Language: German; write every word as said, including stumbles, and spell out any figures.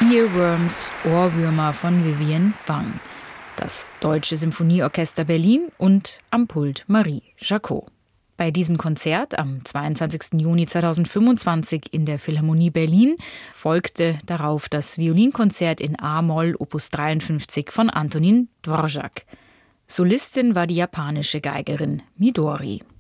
Earworms, Ohrwürmer von Vivian Wang. Das Deutsche Symphonieorchester Berlin und am Pult Marie Jacot. Bei diesem Konzert am zweiundzwanzigsten Juni zweitausendfünfundzwanzig in der Philharmonie Berlin folgte darauf das Violinkonzert in A-Moll Opus dreiundfünfzig von Antonin Dvorak. Solistin war die japanische Geigerin Midori.